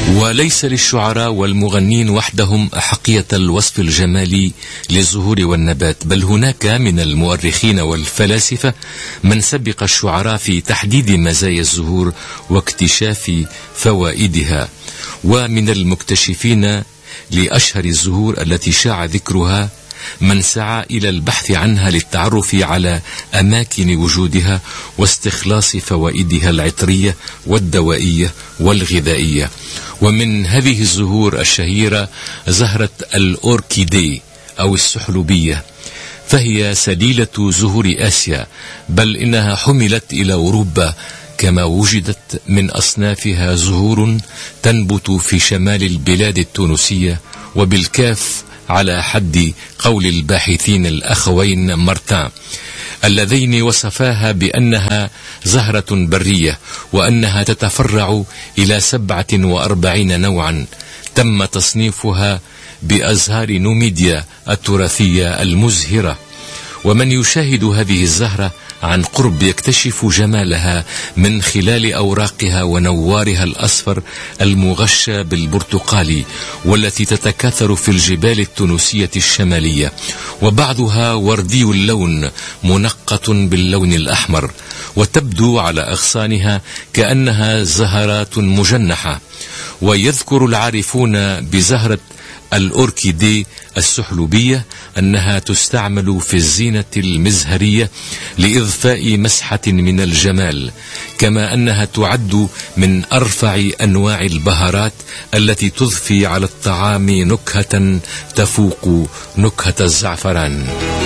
وليس للشعراء والمغنين وحدهم أحقية الوصف الجمالي للزهور والنبات، بل هناك من المؤرخين والفلاسفة من سبق الشعراء في تحديد مزايا الزهور واكتشاف فوائدها، ومن المكتشفين لأشهر الزهور التي شاع ذكرها من سعى إلى البحث عنها للتعرف على أماكن وجودها واستخلاص فوائدها العطرية والدوائية والغذائية. ومن هذه الزهور الشهيرة زهرة الأوركيدي أو السحلبية، فهي سليلة زهور آسيا، بل إنها حملت إلى أوروبا، كما وجدت من أصنافها زهور تنبت في شمال البلاد التونسية، وبالكاف على حد قول الباحثين الأخوين مارتان اللذين وصفاها بأنها زهرة برية، وأنها تتفرع إلى 47 نوعا تم تصنيفها بأزهار نوميديا التراثية المزهرة. ومن يشاهد هذه الزهرة عن قرب يكتشف جمالها من خلال أوراقها ونوارها الأصفر المغشى بالبرتقالي، والتي تتكاثر في الجبال التونسية الشمالية، وبعضها وردي اللون منقط باللون الأحمر، وتبدو على أغصانها كأنها زهرات مجنحة. ويذكر العارفون بزهرة الأوركيدي السحلبية أنها تستعمل في الزينة المزهرية لإضفاء مسحة من الجمال، كما أنها تعد من أرفع أنواع البهارات التي تضفي على الطعام نكهة تفوق نكهة الزعفران.